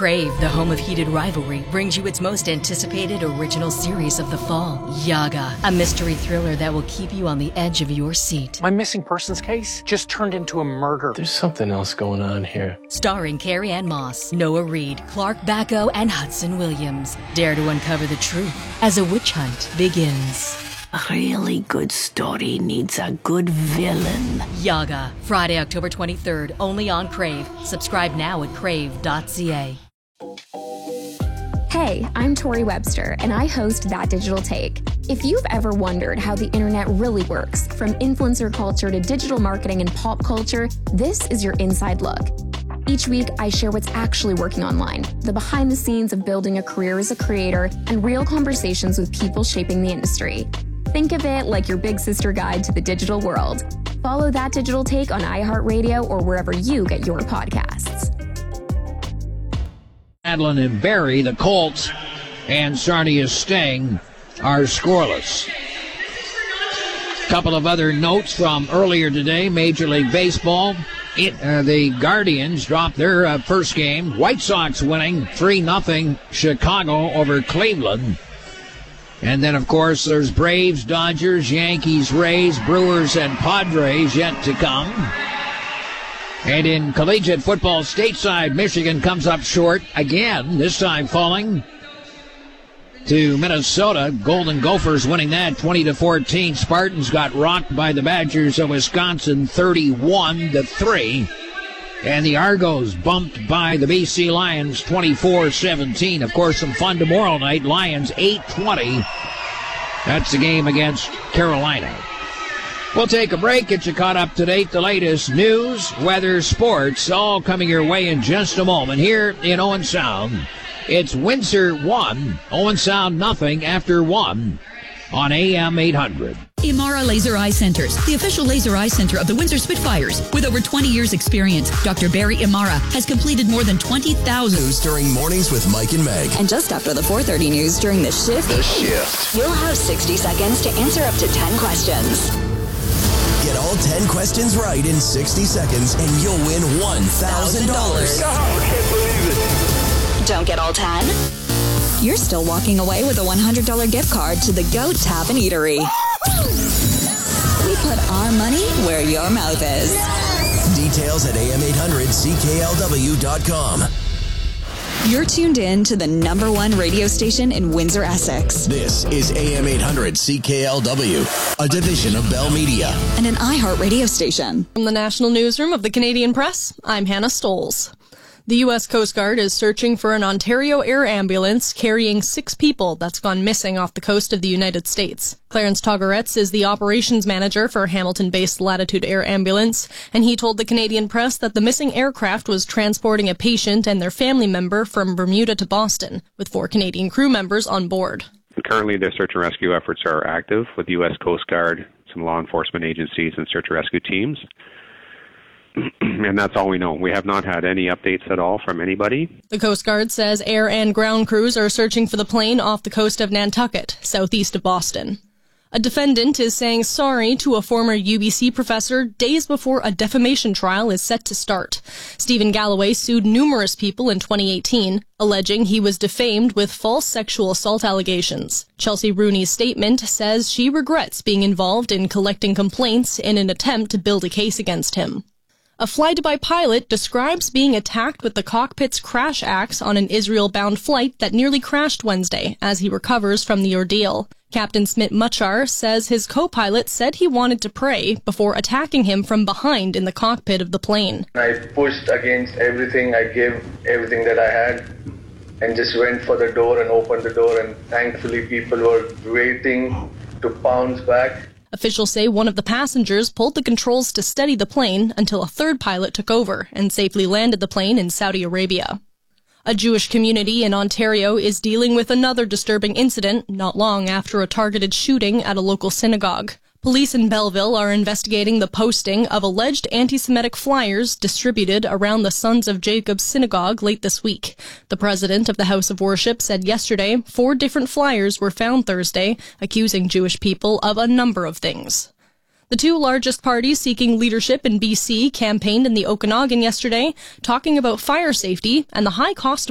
Crave, the home of heated rivalry, brings you its most anticipated original series of the fall, Yaga, a mystery thriller that will keep you on the edge of your seat. My missing persons case just turned into a murder. There's something else going on here. Starring Carrie-Anne Moss, Noah Reid, Clark Bacco, and Hudson Williams. Dare to uncover the truth as a witch hunt begins. A really good story needs a good villain. Yaga, Friday, October 23rd, only on Crave. Subscribe now at crave.ca. Hey, I'm Tori Webster, and I host That Digital Take. If you've ever wondered how the internet really works, from influencer culture to digital marketing and pop culture, this is your inside look. Each week, I share what's actually working online, the behind the scenes of building a career as a creator, and real conversations with people shaping the industry. Think of it like your big sister guide to the digital world. Follow That Digital Take on iHeartRadio or wherever you get your podcasts. Madeline and Barry, the Colts, and Sarnia Sting are scoreless. Couple of other notes from earlier today, Major League Baseball. The Guardians dropped their first game. White Sox winning 3-0 Chicago over Cleveland. And then, of course, there's Braves, Dodgers, Yankees, Rays, Brewers, and Padres yet to come. And in collegiate football stateside, Michigan comes up short again, this time falling to Minnesota. Golden Gophers winning that 20-14. Spartans got rocked by the Badgers of Wisconsin 31-3. And the Argos bumped by the BC Lions 24-17. Of course, some fun tomorrow night. Lions 8-20. That's the game against Carolina. We'll take a break, get you caught up to date. The latest news, weather, sports, all coming your way in just a moment. Here in Owen Sound, it's Windsor 1, Owen Sound nothing after 1 on AM 800. Imara Laser Eye Centers, the official laser eye center of the Windsor Spitfires. With over 20 years experience, Dr. Barry Imara has completed more than 20,000 news during Mornings with Mike and Meg. And just after the 4:30 news during The Shift. You'll have 60 seconds to answer up to 10 questions. Get all 10 questions right in 60 seconds and you'll win $1,000. Oh, I can't believe it. Don't get all 10? You're still walking away with a $100 gift card to the Goat Tavern Eatery. We put our money where your mouth is. Details at am800cklw.com. You're tuned in to the #1 radio station in Windsor, Essex. This is AM 800 CKLW, a division of Bell Media. And an iHeart radio station. From the National Newsroom of the Canadian Press, I'm Hannah Stoles. The U.S. Coast Guard is searching for an Ontario air ambulance carrying 6 people that's gone missing off the coast of the United States. Clarence Togaretz is the operations manager for Hamilton-based Latitude Air Ambulance, and he told the Canadian Press that the missing aircraft was transporting a patient and their family member from Bermuda to Boston, with 4 Canadian crew members on board. Currently, their search and rescue efforts are active with the U.S. Coast Guard, some law enforcement agencies, and search and rescue teams. And that's all we know. We have not had any updates at all from anybody. The Coast Guard says air and ground crews are searching for the plane off the coast of Nantucket, southeast of Boston. A defendant is saying sorry to a former UBC professor days before a defamation trial is set to start. Stephen Galloway sued numerous people in 2018, alleging he was defamed with false sexual assault allegations. Chelsea Rooney's statement says she regrets being involved in collecting complaints in an attempt to build a case against him. A Fly-Dubai pilot describes being attacked with the cockpit's crash axe on an Israel-bound flight that nearly crashed Wednesday as he recovers from the ordeal. Captain Smit Muchar says his co-pilot said he wanted to pray before attacking him from behind in the cockpit of the plane. I pushed against everything. I gave everything that I had and just went for the door and opened the door, and thankfully people were waiting to pounce back. Officials say one of the passengers pulled the controls to steady the plane until a third pilot took over and safely landed the plane in Saudi Arabia. A Jewish community in Ontario is dealing with another disturbing incident not long after a targeted shooting at a local synagogue. Police in Belleville are investigating the posting of alleged anti-Semitic flyers distributed around the Sons of Jacob synagogue late this week. The president of the House of Worship said yesterday 4 different flyers were found Thursday, accusing Jewish people of a number of things. The 2 largest parties seeking leadership in BC campaigned in the Okanagan yesterday, talking about fire safety and the high cost of